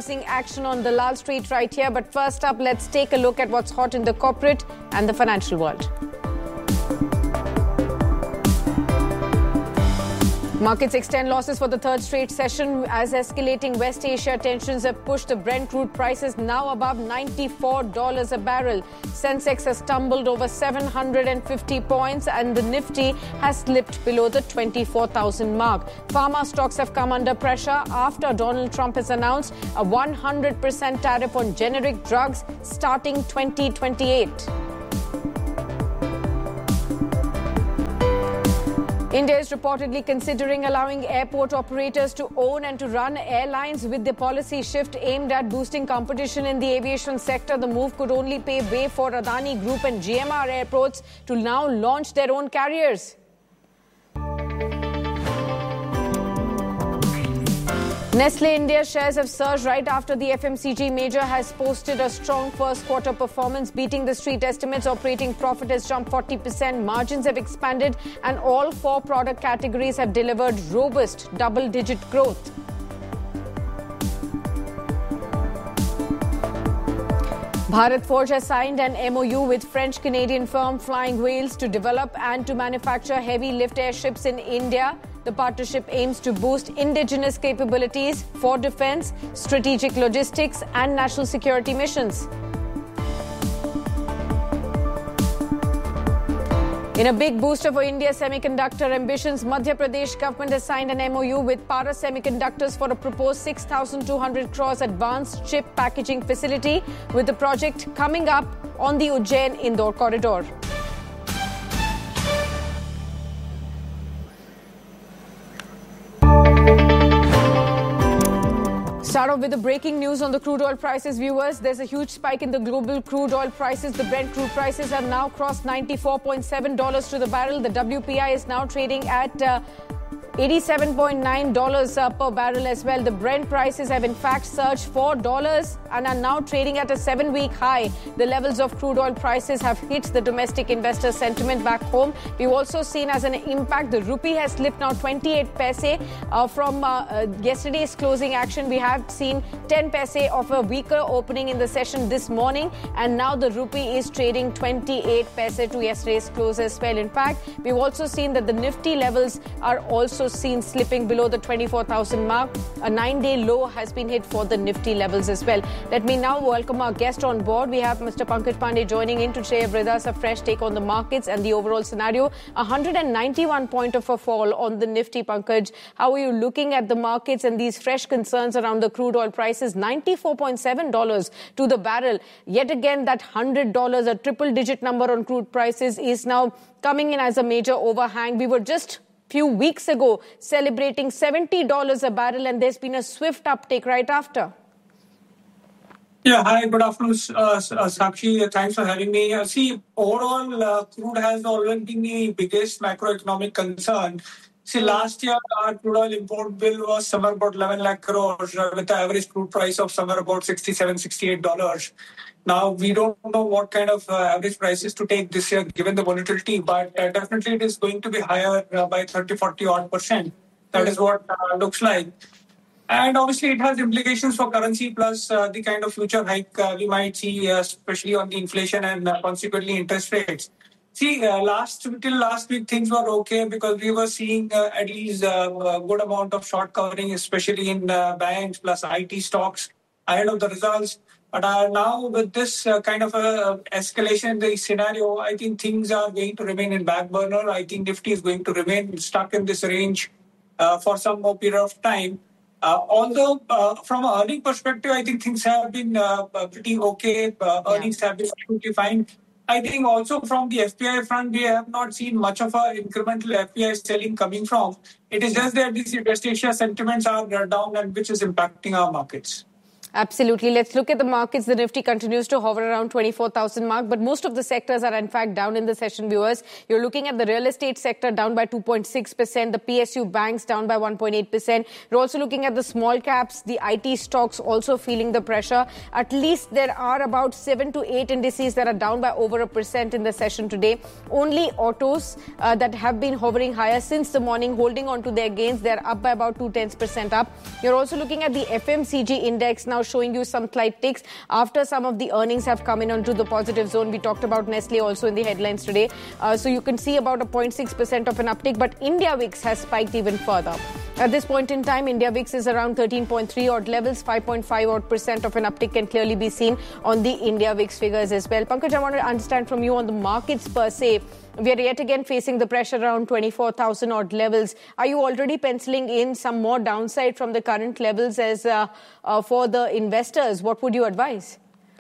Action on Dalal Street right here. But first up, let's take a look at what's hot in the corporate and the financial world. Markets extend losses for the third straight session as escalating West Asia tensions have pushed the Brent crude prices now above $94 a barrel. Sensex has tumbled over 750 points and the Nifty has slipped below the 24,000 mark. Pharma stocks have come under pressure after Donald Trump has announced a 100% tariff on generic drugs starting 2028. India is reportedly considering allowing airport operators to own and to run airlines with the policy shift aimed at boosting competition in the aviation sector. The move could only pave way for Adani Group and GMR airports to now launch their own carriers. Nestle India shares have surged right after the FMCG major has posted a strong first quarter performance, beating the street estimates. Operating profit has jumped 40%, margins have expanded, and all four product categories have delivered robust double-digit growth. Bharat Forge has signed an MOU with French-Canadian firm Flying Whales to develop and to manufacture heavy lift airships in India. The partnership aims to boost indigenous capabilities for defense, strategic logistics and national security missions. In a big booster for India's semiconductor ambitions, Madhya Pradesh government has signed an MOU with Paras Semiconductors for a proposed 6,200 crores advanced chip packaging facility, with the project coming up on the Ujjain-Indore corridor. Start off with the breaking news on the crude oil prices, viewers. There's a huge spike in the global crude oil prices. The Brent crude prices have now crossed $94.7 to the barrel. The WPI is now trading at $87.9 per barrel as well. The Brent prices have in fact surged $4 and are now trading at a 7-week high. The levels of crude oil prices have hit the domestic investor sentiment back home. We've also seen as an impact, the rupee has slipped now 28 paise from yesterday's closing action. We have seen 10 paise of a weaker opening in the session this morning, and now the rupee is trading 28 paise to yesterday's close as well. In fact, we've also seen that the Nifty levels are also seen slipping below the 24,000 mark. A 9-day low has been hit for the Nifty levels as well. Let me now welcome our guest on board. We have Mr. Pankaj Pandey joining in to share with us a fresh take on the markets and the overall scenario. 191 point of a fall on the Nifty. Pankaj, how are you looking at the markets and these fresh concerns around the crude oil prices? $94.7 to the barrel. Yet again, that $100, a triple-digit number on crude prices, is now coming in as a major overhang. We were just few weeks ago celebrating $70 a barrel, and there's been a swift uptake right after. Yeah, hi, good afternoon, Sakshi. Thanks for having me. See, overall, crude has always been the biggest macroeconomic concern. See, last year, our crude oil import bill was somewhere about 11 lakh crores with the average crude price of somewhere about $67, $68. Now, we don't know what kind of average prices to take this year given the volatility, but definitely it is going to be higher by 30-40% That is what looks like. And obviously, it has implications for currency plus the kind of future hike we might see, especially on the inflation and consequently interest rates. See, till last week, things were okay because we were seeing at least a good amount of short covering, especially in banks plus IT stocks ahead of the results. But now with this kind of escalation in the scenario, I think things are going to remain in back burner. I think Nifty is going to remain stuck in this range for some more period of time. Although from an earning perspective, I think things have been pretty okay. Earnings have been absolutely fine. I think also from the FPI front, we have not seen much of an incremental FPI selling coming from. It is just that these West Asia sentiments are down and which is impacting our markets. Absolutely. Let's look at the markets. The Nifty continues to hover around 24,000 mark, but most of the sectors are in fact down in the session, viewers. You're looking at the real estate sector down by 2.6%, the PSU banks down by 1.8%. You're also looking at the small caps, the IT stocks also feeling the pressure. At least there are about 7 to 8 indices that are down by over 1% in the session today. Only autos that have been hovering higher since the morning, holding on to their gains. They're up by about 0.2% up. You're also looking at the FMCG index now now showing you some slight ticks after some of the earnings have come in onto the positive zone. We talked about Nestle also in the headlines today. So you can see about a 0.6% of an uptick, but India VIX has spiked even further. At this point in time, India VIX is around 13.3 odd levels, 5.5 odd percent of an uptick can clearly be seen on the India VIX figures as well. Pankaj, I want to understand from you on the markets per se. We are yet again facing the pressure around 24,000 odd levels. Are you already penciling in some more downside from the current levels as for the investors? What would you advise?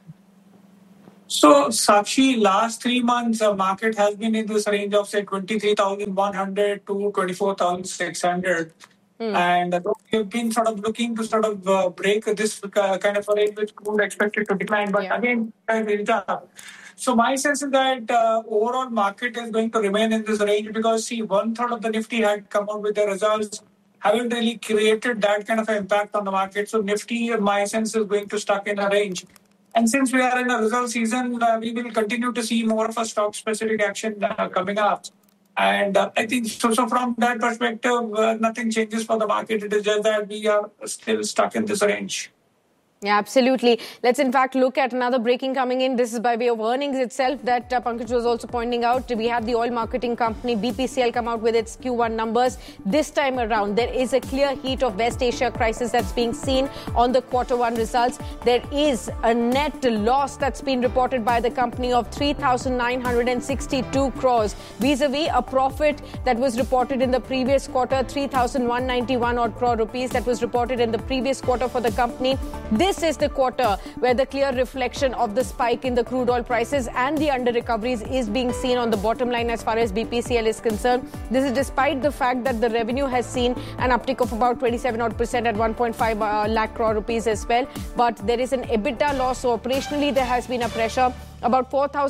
So, Sakshi, last 3 months, the market has been in this range of, say, 23,100 to 24,600. And we've been sort of looking to break this kind of a range which crude expected to decline. But again, very tough. So my sense is that overall market is going to remain in this range because, see, 1/3 of the Nifty had come out with the results, haven't really created that kind of an impact on the market. So Nifty, my sense, is going to stuck in a range. And since we are in a result season, we will continue to see more of a stock-specific action coming up. And I think so from that perspective, nothing changes for the market. It is just that we are still stuck in this range. Yeah, absolutely. Let's in fact look at another breaking coming in. This is by way of earnings itself that Pankaj was also pointing out. We have the oil marketing company BPCL come out with its Q1 numbers. This time around, there is a clear heat of West Asia crisis that's being seen on the Q1 results. There is a net loss that's been reported by the company of 3,962 crores vis-a-vis a profit that was reported in the previous quarter, 3,191 odd crore rupees that was reported in the previous quarter for the company. This is the quarter where the clear reflection of the spike in the crude oil prices and the under recoveries is being seen on the bottom line as far as BPCL is concerned. This is despite the fact that the revenue has seen an uptick of about 27% at 1.5 lakh crore rupees as well. But there is an EBITDA loss, so operationally there has been a pressure. About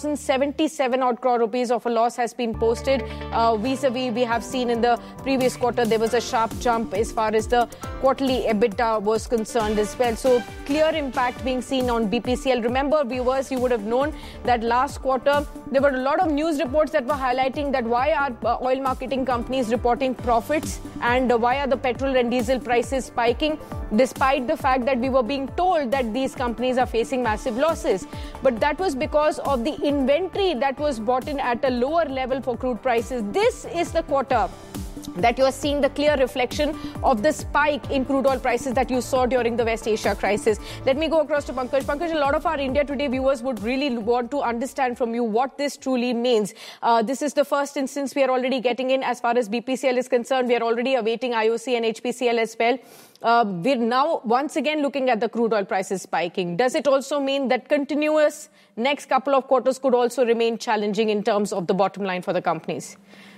4,077 odd crore rupees of a loss has been posted. Vis-a-vis, we have seen in the previous quarter, there was a sharp jump as far as the quarterly EBITDA was concerned as well. So clear impact being seen on BPCL. Remember, viewers, you would have known that last quarter, there were a lot of news reports that were highlighting that why are oil marketing companies reporting profits and why are the petrol and diesel prices spiking, despite the fact that we were being told that these companies are facing massive losses. But that was because of the inventory that was bought in at a lower level for crude prices. This is the quarter that you are seeing the clear reflection of the spike in crude oil prices that you saw during the West Asia crisis. Let me go across to Pankaj. Pankaj, a lot of our India Today viewers would really want to understand from you what this truly means. This is the first instance we are already getting in as far as BPCL is concerned. We are already awaiting IOC and HPCL as well. We're now once again looking at the crude oil prices spiking. Does it also mean that continuous next couple of quarters could also remain challenging in terms of the bottom line for the companies?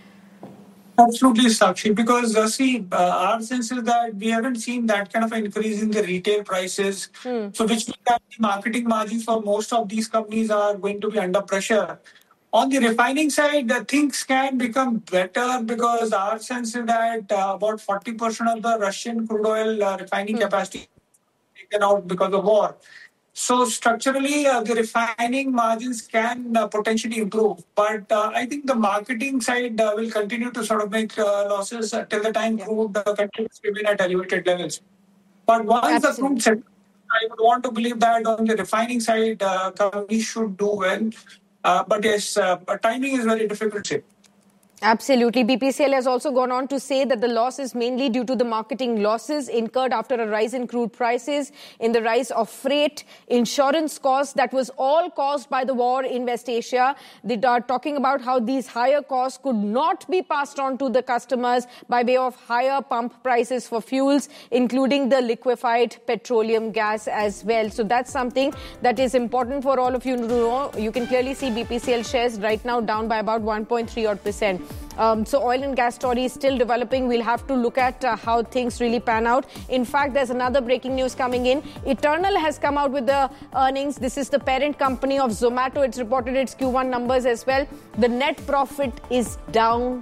Absolutely, Sakshi, because our sense is that we haven't seen that kind of an increase in the retail prices. So which means that the marketing margins for most of these companies are going to be under pressure. On the refining side, things can become better because our sense is that about 40% of the Russian crude oil refining capacity is taken out because of war. So structurally, the refining margins can potentially improve. But I think the marketing side will continue to sort of make losses till the time crude continues to remain at elevated levels. But once the crude settles, I would want to believe that on the refining side, companies should do well. But yes, timing is very difficult to say. Absolutely. BPCL has also gone on to say that the loss is mainly due to the marketing losses incurred after a rise in crude prices, in the rise of freight, insurance costs that was all caused by the war in West Asia. They are talking about how these higher costs could not be passed on to the customers by way of higher pump prices for fuels, including the liquefied petroleum gas as well. So that's something that is important for all of you to know. You can clearly see BPCL shares right now down by about 1.3%. So oil and gas story is still developing. We'll have to look at how things really pan out. In fact, there's another breaking news coming in. Eternal has come out with the earnings. This is the parent company of Zomato. It's reported its Q1 numbers as well. The net profit is down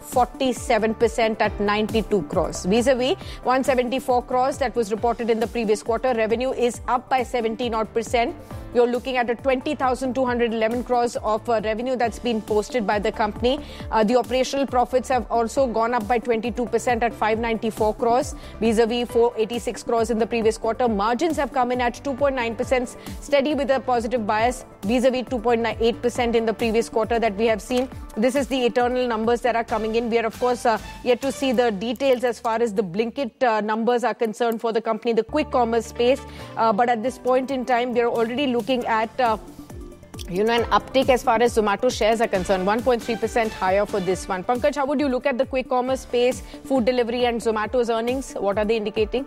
47% at 92 crores. Vis-a-vis 174 crores that was reported in the previous quarter. Revenue is up by 17%. You're looking at a 20,211 crores of revenue that's been posted by the company. The operational profit profits have also gone up by 22% at 594 crores, vis-a-vis 486 crores in the previous quarter. Margins have come in at 2.9%, steady with a positive bias, vis-a-vis 2.8% in the previous quarter that we have seen. This is the eternal numbers that are coming in. We are, of course, yet to see the details as far as the Blinkit numbers are concerned for the company, the quick commerce space. But at this point in time, we are already looking at an uptick as far as Zomato shares are concerned, 1.3% higher for this one. Pankaj, how would you look at the quick commerce space, food delivery and Zomato's earnings? What are they indicating?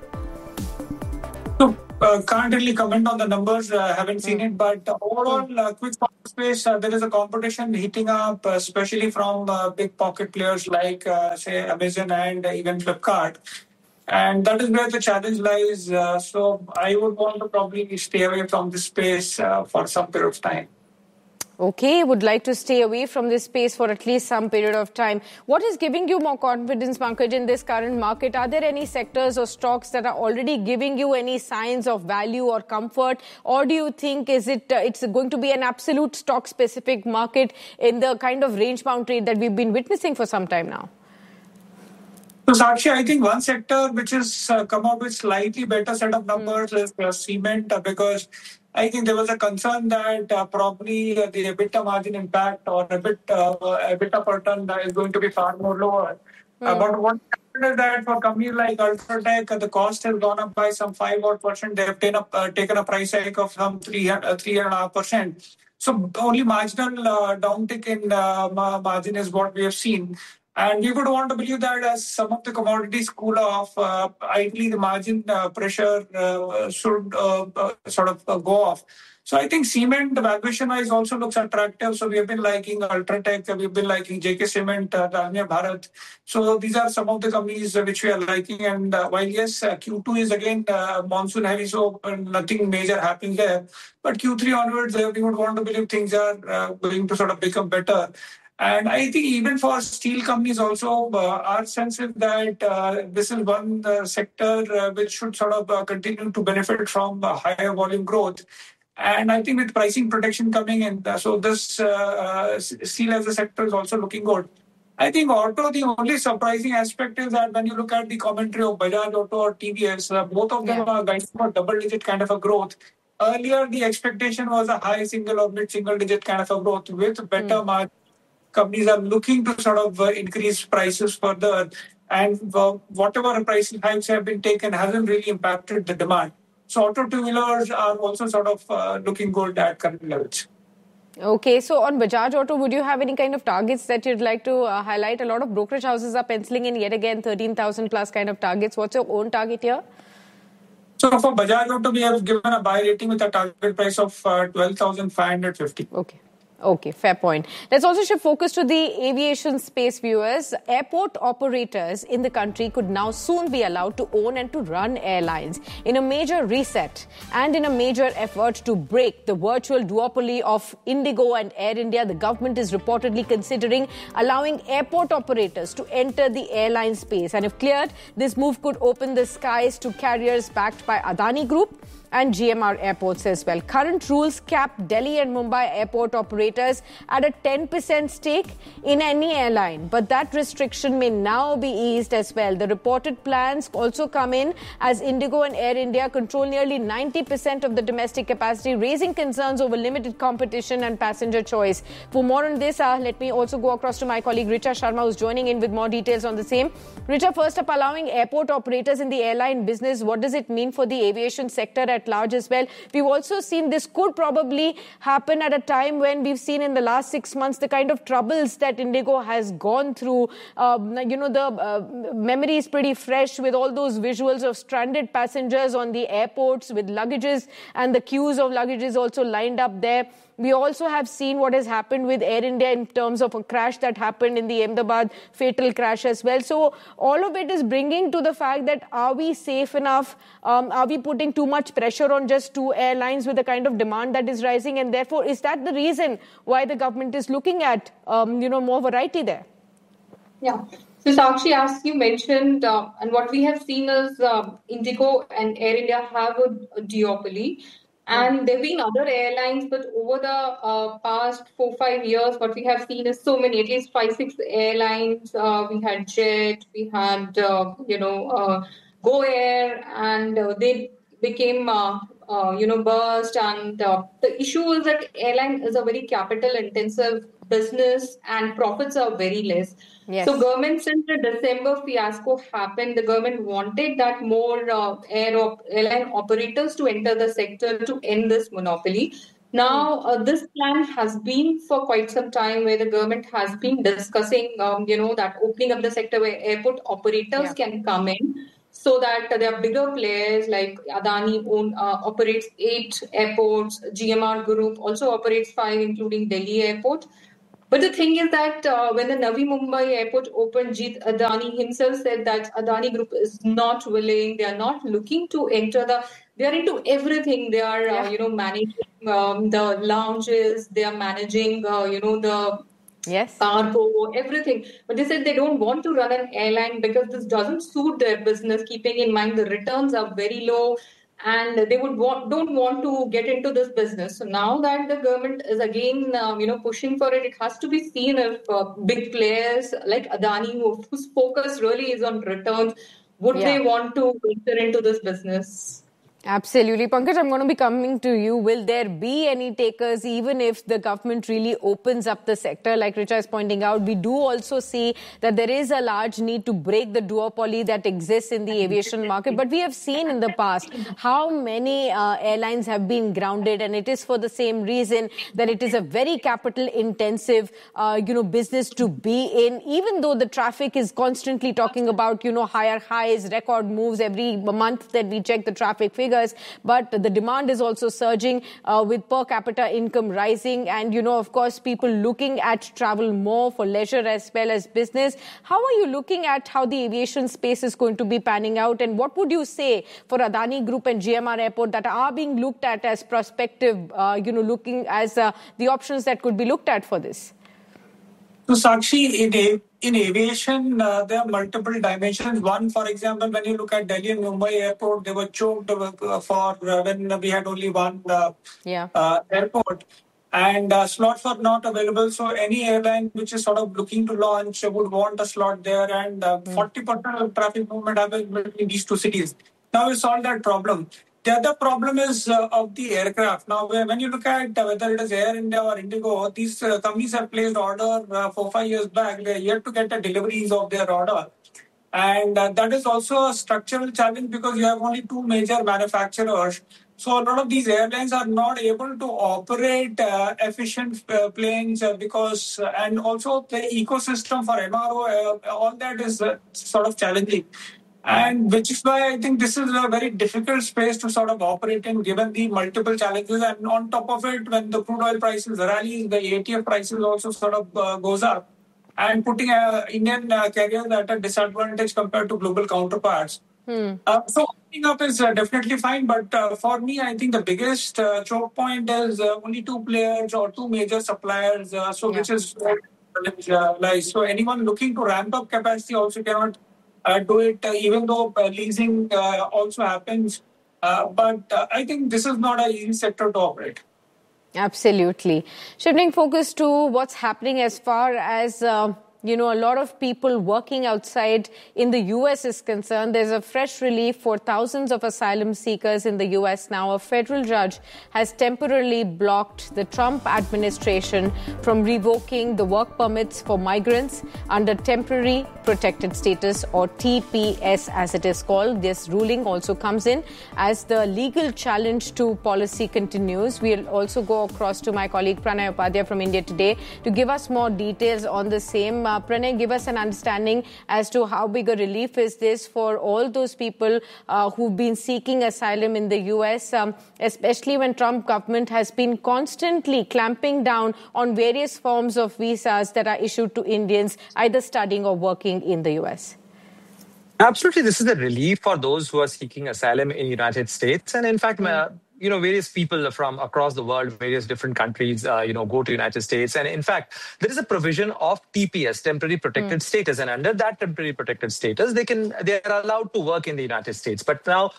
So, can't really comment on the numbers, haven't seen it, but overall quick commerce space, there is a competition heating up, especially from big pocket players like, say, Amazon and even Flipkart. And that is where the challenge lies. So I would want to probably stay away from this space for some period of time. Okay, would like to stay away from this space for at least some period of time. What is giving you more confidence, Pankaj, in this current market? Are there any sectors or stocks that are already giving you any signs of value or comfort? Or do you think it's going to be an absolute stock-specific market in the kind of range-bound trade that we've been witnessing for some time now? So, Sakshi, I think one sector which has come out with slightly better set of numbers is cement, because I think there was a concern that probably the EBITDA margin impact or EBITDA per ton is going to be far more lower. But what happened is that for companies like UltraTech, the cost has gone up by some 5% They have taken a price hike of some 3.5%. So only marginal downtick in margin is what we have seen. And we would want to believe that as some of the commodities cool off, ideally the margin pressure should sort of go off. So I think cement valuation-wise also looks attractive. So we have been liking UltraTech, we've been liking JK Cement, Dalmia Bharat. So these are some of the companies which we are liking. And while yes, Q2 is again monsoon heavy, so nothing major happening there. But Q3 onwards, we would want to believe things are going to sort of become better. And I think even for steel companies also, our sense is that this is one sector which should sort of continue to benefit from higher volume growth. And I think with pricing protection coming in, so this steel as a sector is also looking good. I think auto, the only surprising aspect is that when you look at the commentary of Bajaj Auto or TVS, both of them are guiding for double-digit kind of a growth. Earlier, the expectation was a high single or mid-single digit kind of a growth with better margin. Companies are looking to sort of increase prices further, and whatever pricing hikes have been taken hasn't really impacted the demand. So auto two-wheelers are also sort of looking good at current levels. Okay, so on Bajaj Auto, would you have any kind of targets that you'd like to highlight? A lot of brokerage houses are penciling in yet again 13,000 plus kind of targets. What's your own target here? So for Bajaj Auto, we have given a buy rating with a target price of 12,550. Okay, fair point. Let's also shift focus to the aviation space, viewers. Airport operators in the country could now soon be allowed to own and to run airlines. In a major reset and in a major effort to break the virtual duopoly of Indigo and Air India, the government is reportedly considering allowing airport operators to enter the airline space. And if cleared, this move could open the skies to carriers backed by Adani Group and GMR airports as well. Current rules cap Delhi and Mumbai airport operators at a 10% stake in any airline, but that restriction may now be eased as well. The reported plans also come in as Indigo and Air India control nearly 90% of the domestic capacity, raising concerns over limited competition and passenger choice. For more on this, let me also go across to my colleague Richa Sharma, who's joining in with more details on the same. Richa, first up, allowing airport operators in the airline business, what does it mean for the aviation sector at large as well? We've also seen this could probably happen at a time when we've seen in the last 6 months the kind of troubles that Indigo has gone through. The memory is pretty fresh with all those visuals of stranded passengers on the airports with luggages and the queues of luggages also lined up there. We also have seen what has happened with Air India in terms of a crash that happened in the Ahmedabad fatal crash as well. So all of it is bringing to the fact that are we safe enough? Are we putting too much pressure on just two airlines with the kind of demand that is rising? And therefore, is that the reason why the government is looking at, more variety there? Yeah. So Sakshi, as you mentioned, and what we have seen is Indigo and Air India have a duopoly. And there have been other airlines, but over the past 4-5 years, what we have seen is so many, at least 5-6 airlines. We had Jet, we had, Go Air, and they became, burst. And the issue is that airline is a very capital intensive business and profits are very less. Yes. So government, since the December fiasco happened, the government wanted that more airline operators to enter the sector to end this monopoly. Now, this plan has been for quite some time where the government has been discussing, that opening up the sector where airport operators can come in so that there are bigger players like Adani operates 8 airports, GMR Group also operates 5, including Delhi Airport. But the thing is that when the Navi Mumbai airport opened, Jeet Adani himself said that Adani Group is not willing. They are not looking to enter they are into everything. They are, managing the lounges. They are managing, the cargo, everything. But they said they don't want to run an airline because this doesn't suit their business, keeping in mind the returns are very low. And they don't want to get into this business. So now that the government is again, pushing for it, it has to be seen if big players like Adani, whose focus really is on returns, would they want to enter into this business? Absolutely. Pankaj, I'm going to be coming to you. Will there be any takers even if the government really opens up the sector? Like Richa is pointing out, we do also see that there is a large need to break the duopoly that exists in the aviation market. But we have seen in the past how many airlines have been grounded, and it is for the same reason that it is a very capital intensive, business to be in. Even though the traffic is constantly talking about, higher highs, record moves every month that we check the traffic figures. But the demand is also surging with per capita income rising and, of course, people looking at travel more for leisure as well as business. How are you looking at how the aviation space is going to be panning out? And what would you say for Adani Group and GMR Airport that are being looked at as prospective, looking as the options that could be looked at for this? So, Sakshi, in aviation, there are multiple dimensions. One, for example, when you look at Delhi and Mumbai airport, they were choked for when we had only one airport. And slots were not available. So any airline which is sort of looking to launch would want a slot there. And 40% of traffic movement happens between these two cities. Now we solved that problem. The other problem is of the aircraft. Now, when you look at whether it is Air India or Indigo, these companies have placed order 4-5 years back. They are yet to get the deliveries of their order. And that is also a structural challenge because you have only 2 major manufacturers. So a lot of these airlines are not able to operate efficient planes because, and also the ecosystem for MRO, all that is sort of challenging. And which is why I think this is a very difficult space to sort of operate in given the multiple challenges. And on top of it, when the crude oil prices rally, the ATF prices also sort of goes up and putting Indian carriers at a disadvantage compared to global counterparts. So opening up is definitely fine. But for me, I think the biggest choke point is only 2 players or 2 major suppliers. Which is lies. So anyone looking to ramp up capacity also cannot do it, even though leasing also happens. But I think this is not an easy sector to operate. Absolutely. Shifting focus to what's happening as far as a lot of people working outside in the U.S. is concerned. There's a fresh relief for thousands of asylum seekers in the U.S. now. A federal judge has temporarily blocked the Trump administration from revoking the work permits for migrants under temporary protected status, or TPS as it is called. This ruling also comes in as the legal challenge to policy continues. We'll also go across to my colleague Pranay Upadhyay from India Today to give us more details on the same. Pranay, give us an understanding as to how big a relief is this for all those people who've been seeking asylum in the U.S., especially when Trump government has been constantly clamping down on various forms of visas that are issued to Indians either studying or working in the U.S. Absolutely. This is a relief for those who are seeking asylum in the United States. And in fact, various people from across the world, various different countries, go to United States. And in fact, there is a provision of TPS, temporary protected status. And under that temporary protected status, they are allowed to work in the United States. But now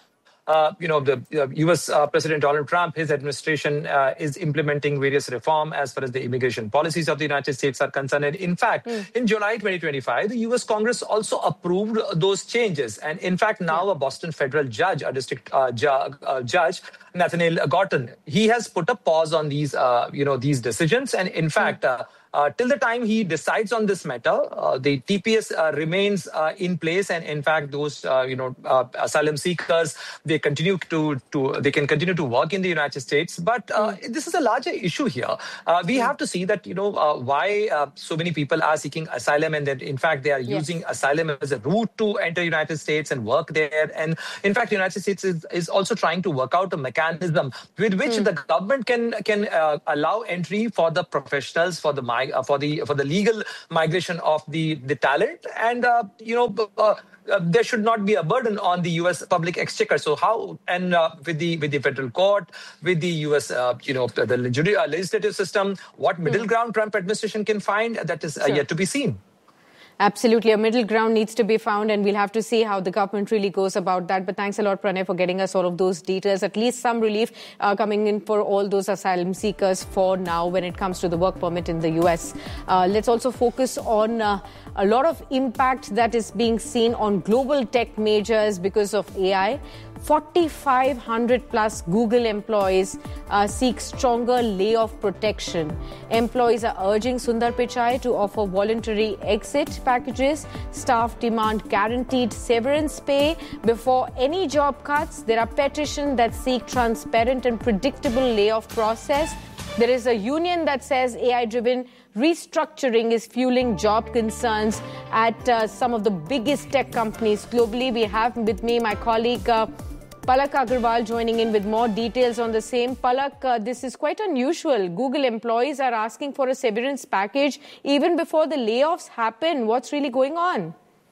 the U.S. President Donald Trump, his administration is implementing various reform as far as the immigration policies of the United States are concerned. And in fact, in July 2025, the U.S. Congress also approved those changes. And in fact, now a Boston federal judge, a district judge, Nathaniel Gorton, he has put a pause on these decisions. And in fact, till the time he decides on this matter, the TPS remains in place, and in fact, those asylum seekers, they can continue to work in the United States. But this is a larger issue here. We have to see that why so many people are seeking asylum, and that in fact they are using asylum as a route to enter United States and work there. And in fact, the United States is also trying to work out a mechanism with which the government can allow entry for the professionals, for the legal migration of the talent, and there should not be a burden on the U.S. public exchequer. So how, and with the federal court, with the U.S. the legislative system, what middle ground Trump administration can find, that is yet to be seen. Absolutely. A middle ground needs to be found, and we'll have to see how the government really goes about that. But thanks a lot, Pranay, for getting us all of those details. At least some relief coming in for all those asylum seekers for now when it comes to the work permit in the U.S. Let's also focus on a lot of impact that is being seen on global tech majors because of AI. 4,500 plus Google employees seek stronger layoff protection. Employees are urging Sundar Pichai to offer voluntary exit packages. Staff demand guaranteed severance pay before any job cuts. There are petitions that seek transparent and predictable layoff process. There is a union that says AI-driven restructuring is fueling job concerns at some of the biggest tech companies globally. We have with me my colleague Palak Agarwal joining in with more details on the same. Palak, this is quite unusual. Google employees are asking for a severance package even before the layoffs happen. What's really going on?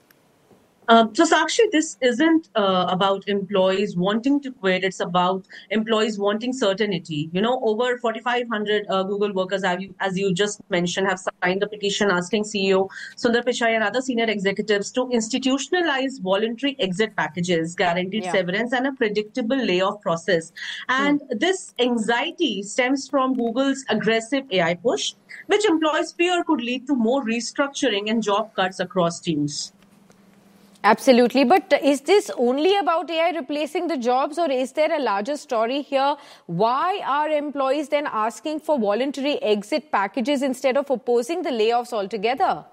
So Sakshi, this isn't about employees wanting to quit. It's about employees wanting certainty. Over 4,500 Google workers, as you just mentioned, have signed a petition asking CEO Sundar Pichai and other senior executives to institutionalize voluntary exit packages, guaranteed severance, and a predictable layoff process. And this anxiety stems from Google's aggressive AI push, which employees fear could lead to more restructuring and job cuts across teams. Absolutely. But is this only about AI replacing the jobs, or is there a larger story here? Why are employees then asking for voluntary exit packages instead of opposing the layoffs altogether?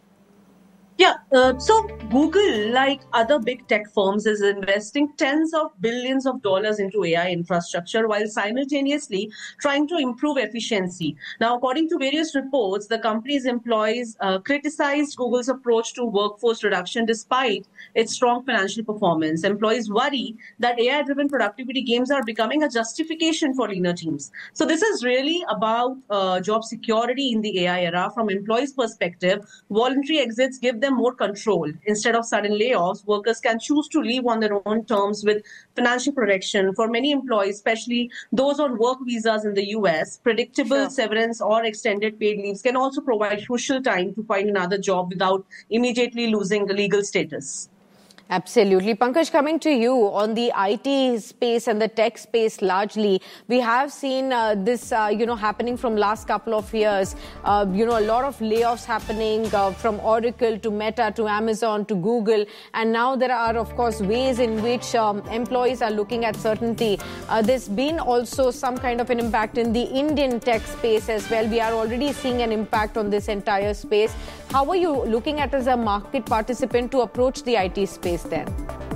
Yeah, so Google, like other big tech firms, is investing tens of billions of dollars into AI infrastructure while simultaneously trying to improve efficiency. Now, according to various reports, the company's employees criticized Google's approach to workforce reduction despite its strong financial performance. Employees worry that AI-driven productivity gains are becoming a justification for leaner teams. So this is really about job security in the AI era. From employees' perspective, voluntary exits give them more control. Instead of sudden layoffs, workers can choose to leave on their own terms with financial protection. For many employees, especially those on work visas in the US, predictable severance or extended paid leaves can also provide crucial time to find another job without immediately losing the legal status. Absolutely. Pankaj, coming to you on the IT space and the tech space largely, we have seen this, happening from last couple of years. A lot of layoffs happening from Oracle to Meta to Amazon to Google. And now there are, of course, ways in which employees are looking at certainty. There's been also some kind of an impact in the Indian tech space as well. We are already seeing an impact on this entire space. How are you looking at as a market participant to approach the IT space then?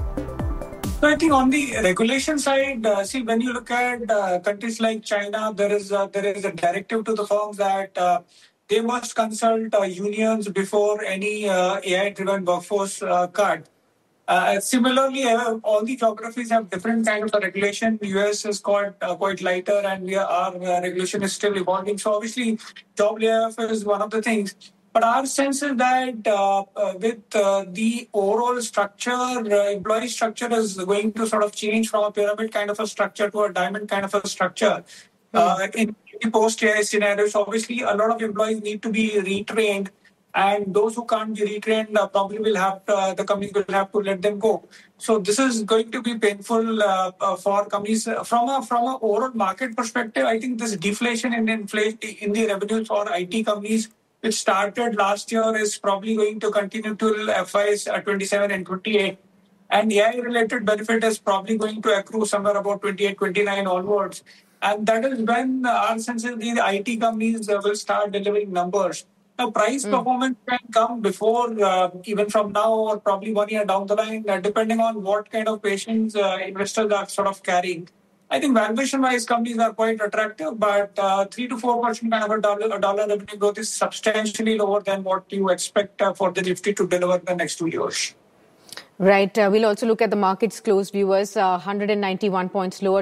So I think on the regulation side, when you look at countries like China, there is a directive to the firms that they must consult unions before any AI-driven workforce cut. Similarly, all the geographies have different kinds of regulation. The US is quite lighter, and our regulation is still evolving. So obviously, job layoff is one of the things. But our sense is that with the overall structure, employee structure is going to sort of change from a pyramid kind of a structure to a diamond kind of a structure. In the post-AI scenarios, obviously, a lot of employees need to be retrained And those who can't be retrained probably the companies will have to let them go. So this is going to be painful for companies. From a overall market perspective, I think this deflation in the revenues for IT companies, which started last year, is probably going to continue till FYs 27 and 28. And AI-related benefit is probably going to accrue somewhere about 28, 29 onwards. And that is when our sense is the IT companies will start delivering numbers. Now, price performance can come before, even from now or probably 1 year down the line, depending on what kind of patience investors are sort of carrying. I think valuation-wise, companies are quite attractive, but 3 to 4% kind of a dollar revenue growth is substantially lower than what you expect for the Nifty to deliver in the next 2 years. Right. We'll also look at the markets closed, viewers. 191 points lower,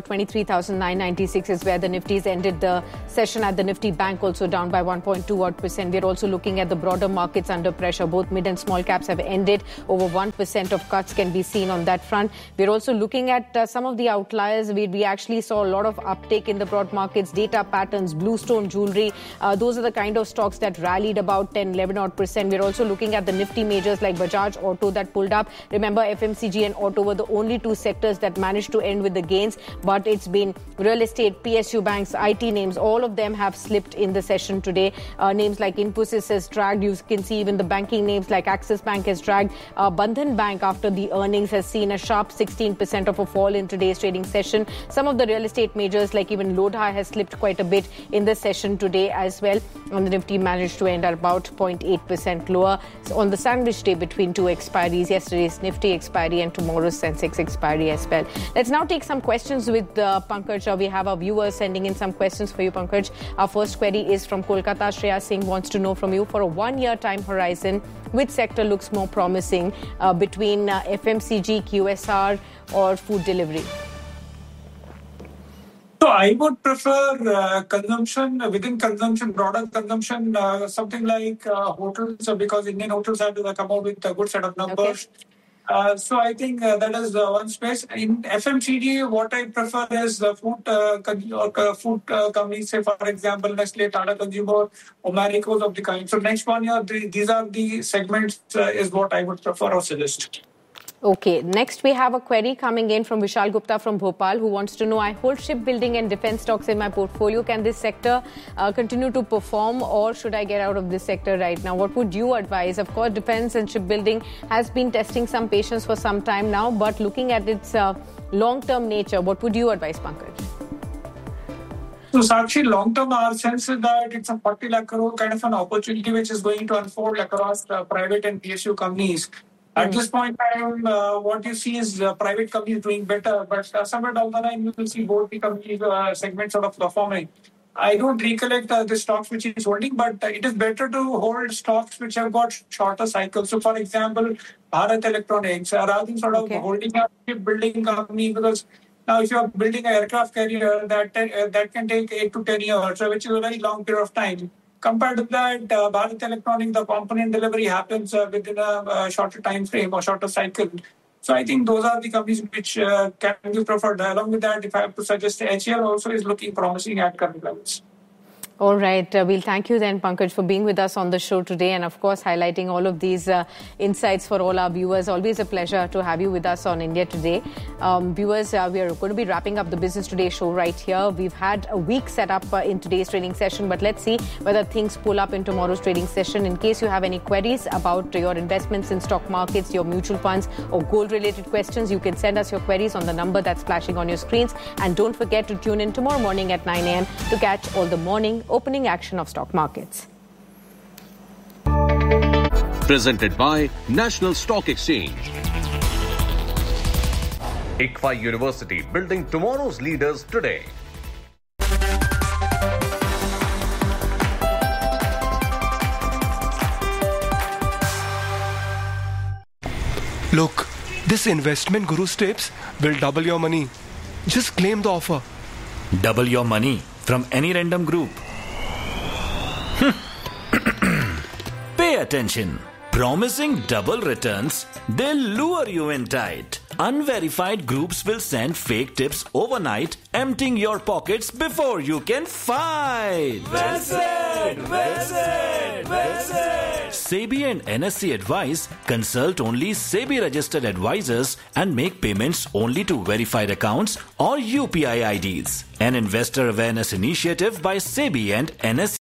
23,996 is where the Nifty's ended the session. At the Nifty Bank also down by 1.2%. We're also looking at the broader markets under pressure. Both mid and small caps have ended. Over 1% of cuts can be seen on that front. We're also looking at some of the outliers. We actually saw a lot of uptake in the broad markets. Data Patterns, Bluestone Jewelry. Those are the kind of stocks that rallied about 10, 11%. We're also looking at the Nifty majors like Bajaj Auto that pulled up. Remember, FMCG and auto were the only two sectors that managed to end with the gains, but it's been real estate, PSU banks, IT names, all of them have slipped in the session today. Names like Infosys has dragged. You can see even the banking names like Axis Bank has dragged. Bandhan Bank, after the earnings, has seen a sharp 16% of a fall in today's trading session. Some of the real estate majors like even Lodha has slipped quite a bit in the session today as well. And the Nifty managed to end at about 0.8% lower on the sandwich day between two expiries. Yesterday's Nifty expiry and tomorrow's Sensex expiry as well. Let's now take some questions with Pankaj. We have our viewers sending in some questions for you, Pankaj. Our first query is from Kolkata. Shreya Singh wants to know from you, for a 1 year time horizon, which sector looks more promising between FMCG, QSR or food delivery? So I would prefer consumption, within consumption, broader consumption, something like hotels, because Indian hotels have to come out with a good set of numbers. Okay. So I think that is one space. In FMCG, what I prefer is food companies, say for example, Nestle, Tata Consumer, or Marico's of the kind. So next 1 year, these are the segments is what I would prefer or suggest. Okay, next we have a query coming in from Vishal Gupta from Bhopal, who wants to know, I hold shipbuilding and defense stocks in my portfolio. Can this sector continue to perform, or should I get out of this sector right now? What would you advise? Of course, defense and shipbuilding has been testing some patience for some time now, but looking at its long-term nature, what would you advise, Pankaj? So, Sakshi, long-term, our sense is that it's a 40 lakh crore kind of an opportunity which is going to unfold across private and PSU companies. At this point in time, what you see is private companies doing better, but somewhere down the line, you will see both the companies segments sort of performing. I don't recollect the stocks which is holding, but it is better to hold stocks which have got shorter cycles. So, for example, Bharat Electronics, rather than sort of holding a shipbuilding company, because now if you are building an aircraft carrier, that can take 8 to 10 years, which is a very long period of time. Compared to that, Bharat Electronics, the component delivery happens within a shorter time frame or shorter cycle. So I think those are the companies which can be preferred. Along with that, if I have to suggest, HCL also is looking promising at current levels. All right. We'll thank you then, Pankaj, for being with us on the show today and, of course, highlighting all of these insights for all our viewers. Always a pleasure to have you with us on India Today. Viewers, we are going to be wrapping up the Business Today show right here. We've had a week set up in today's trading session, but let's see whether things pull up in tomorrow's trading session. In case you have any queries about your investments in stock markets, your mutual funds or gold-related questions, you can send us your queries on the number that's flashing on your screens. And don't forget to tune in tomorrow morning at 9 a.m. to catch all the morning opening action of stock markets. Presented by National Stock Exchange. ICFA University, building tomorrow's leaders today. Look, this investment Guru tips will double your money. Just claim the offer. Double your money from any random group. Pay attention. Promising double returns, they'll lure you in tight. Unverified groups will send fake tips overnight, emptying your pockets before you can fight. Well said! Well said! Well said! SEBI and NSE advise consult only SEBI registered advisors and make payments only to verified accounts or UPI IDs. An investor awareness initiative by SEBI and NSE.